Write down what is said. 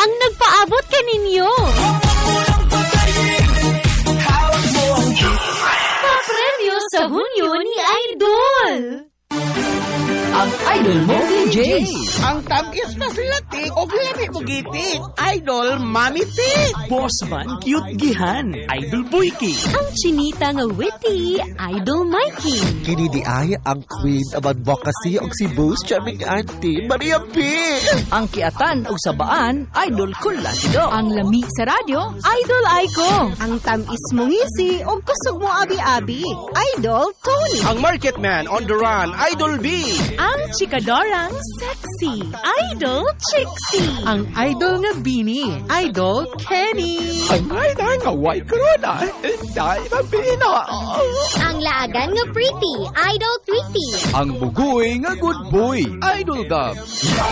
ang nagpaabot kaninyo. Papremyo sa Hunyo ni Idol. Ang idol mo, DJ. Ang tamis na sila, Tik. O lami mo, Gitik. Idol, Mami Tik. Boss man, cute gihan. Idol Boyki. Ang chinita nga witty, Idol Mikey. Kini di ay ang queen of advocacy og si Boss Charming Auntie Maria P. Ang kiatan og sabaan, idol Kulasido. Ang lami sa radyo, Idol Aiko. Ang tamis mong ngisi o kusog mo abi-abi, Idol Tony. Ang market man on the run, Idol B. Ang chikadorang sexy, Idol Trixie. Ang idol nga Bini, Idol Kenny. Ang ay nga white corona. Dahil ang pina. Ang laagan nga pretty, Idol Tweety. Ang bugoy nga good boy, Idol Dub.